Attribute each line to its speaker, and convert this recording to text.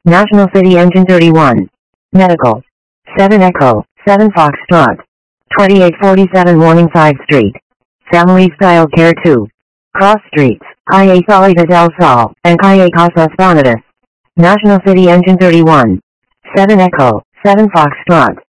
Speaker 1: National City Engine 31. Medical. 7 Echo, 7 Foxtrot. 2847 Morningside Street. Family Style Care 2. Cross Streets, Calle Salida del Sol, and Calle Casas Bonitas. National City Engine 31. 7 Echo, 7 Foxtrot.